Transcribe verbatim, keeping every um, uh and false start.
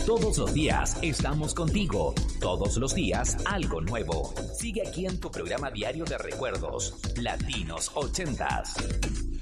Todos los días estamos contigo. Todos los días algo nuevo. Sigue aquí en tu programa diario de recuerdos, Latinos ochentas.